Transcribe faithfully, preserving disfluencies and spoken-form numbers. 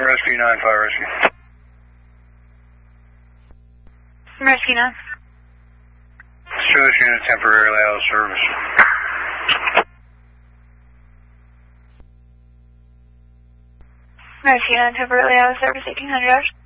Rescue nine, Fire Rescue. Rescue nine. Shows unit temporarily out of service. Rescue nine temporarily out of service, eighteen hundred hours.